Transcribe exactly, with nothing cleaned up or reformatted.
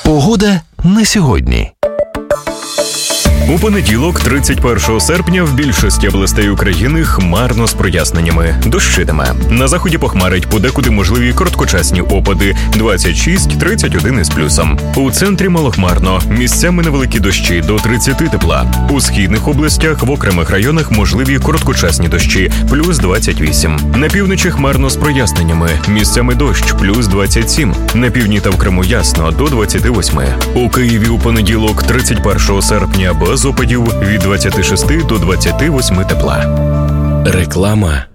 Погода на сьогодні. У понеділок, тридцять першого серпня, в більшості областей України хмарно з проясненнями. Дощитиме. На заході похмарить, подекуди можливі короткочасні опади – двадцять шість - тридцять один із плюсом. У центрі малохмарно. Місцями невеликі дощі до тридцяти тепла. У східних областях в окремих районах можливі короткочасні дощі – плюс двадцять вісім. На півночі хмарно з проясненнями. Місцями дощ – плюс двадцять сім. На півдні та в Криму ясно – до двадцяти восьми. У Києві у понеділок, тридцять першого серпня, без опадів від двадцяти шести до двадцяти восьми тепла. Реклама.